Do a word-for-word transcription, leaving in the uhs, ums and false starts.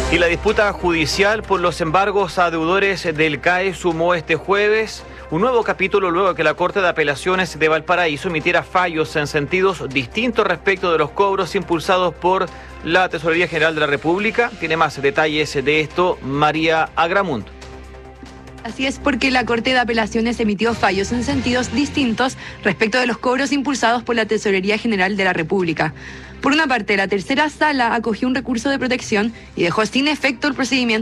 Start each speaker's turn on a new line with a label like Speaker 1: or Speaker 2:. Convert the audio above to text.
Speaker 1: Y la disputa judicial por los embargos a deudores del C A E sumó este jueves un nuevo capítulo luego que la Corte de Apelaciones de Valparaíso emitiera fallos en sentidos distintos respecto de los cobros impulsados por la Tesorería General de la República. Tiene más detalles de esto María Agramunt.
Speaker 2: Así es, porque la Corte de Apelaciones emitió fallos en sentidos distintos respecto de los cobros impulsados por la Tesorería General de la República. Por una parte, la tercera sala acogió un recurso de protección y dejó sin efecto el procedimiento